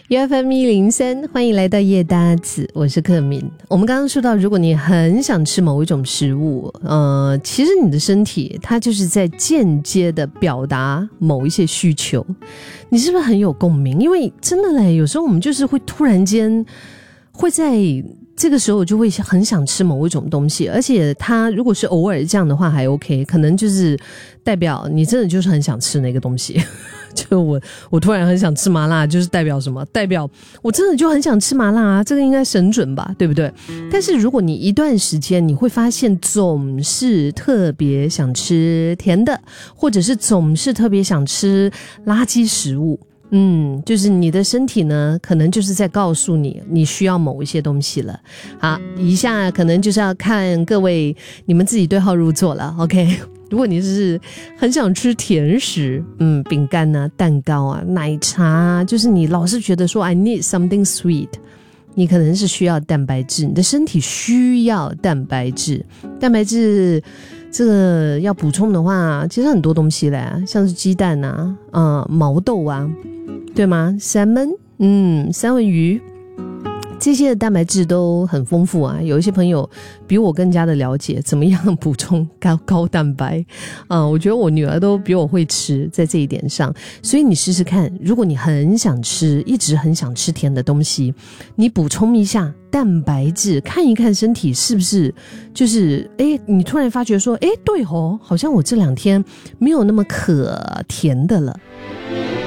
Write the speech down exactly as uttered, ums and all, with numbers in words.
U F M 一零三，欢迎来到夜搭子，我是克敏。我们刚刚说到，如果你很想吃某一种食物，呃，其实你的身体它就是在间接的表达某一些需求，你是不是很有共鸣？因为真的嘞，有时候我们就是会突然间会在这个时候就会很想吃某一种东西，而且它如果是偶尔这样的话还 OK， 可能就是代表你真的就是很想吃那个东西。就我我突然很想吃麻辣，就是代表什么？代表我真的就很想吃麻辣啊，这个应该神准吧，对不对？但是如果你一段时间你会发现总是特别想吃甜的，或者是总是特别想吃垃圾食物，嗯，就是你的身体呢，可能就是在告诉你，你需要某一些东西了。好，以下可能就是要看各位你们自己对号入座了 ，OK？ 如果你是很想吃甜食，嗯，饼干啊、蛋糕啊、奶茶啊，就是你老是觉得说 I need something sweet， 你可能是需要蛋白质，你的身体需要蛋白质，蛋白质。这个要补充的话，其实很多东西嘞，像是鸡蛋啊、呃、毛豆啊，对吗？三文，嗯，三文鱼，这些的蛋白质都很丰富啊。有一些朋友比我更加的了解怎么样补充高高蛋白，啊、呃，我觉得我女儿都比我会吃，在这一点上。所以你试试看，如果你很想吃，一直很想吃甜的东西，你补充一下蛋白质，看一看身体是不是就是诶你突然发觉说诶对哦，好像我这两天没有那么可甜的了。